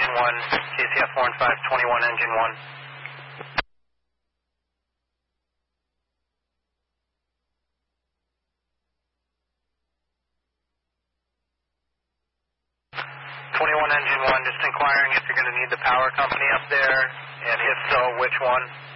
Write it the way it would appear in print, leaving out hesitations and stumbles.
engine 1, KCF 415, 21 engine 1. 21 engine 1, just inquiring if you're going to need the power company up there, and if so, which one?